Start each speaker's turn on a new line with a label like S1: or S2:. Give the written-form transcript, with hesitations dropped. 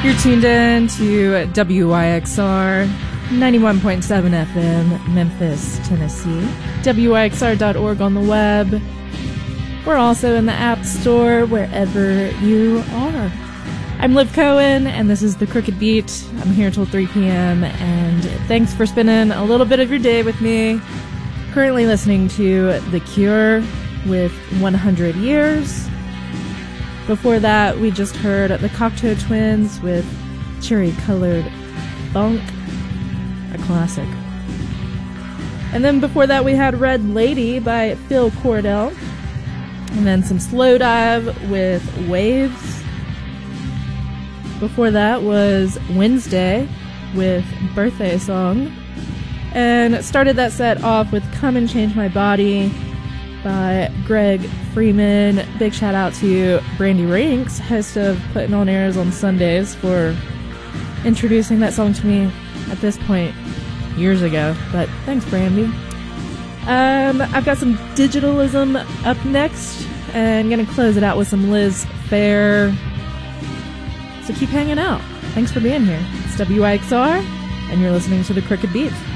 S1: You're tuned in to WYXR 91.7 FM, Memphis, Tennessee. WYXR.org on the web. We're also in the App Store, wherever you are. I'm Liv Cohen, and this is The Crooked Beat. I'm here till 3 p.m., and thanks for spending a little bit of your day with me. Currently listening to The Cure with 100 Years. Before that, we just heard the Cocteau Twins with Cherry Colored Funk, a classic. And then before that, we had Red Lady by Phil Cordell. And then some Slow Dive with Waves. Before that was Wednesday with Birthday Song. And started that set off with Come and Change My Body by Greg Freeman. Big shout out to Brandy Rinks, host of Putting on Airs on Sundays, for introducing that song to me at this point years ago. But thanks, Brandy. I've got some digitalism up next, and I'm going to close it out with some Liz Phair. So keep hanging out. Thanks for being here. It's WYXR, and you're listening to The Crooked Beat.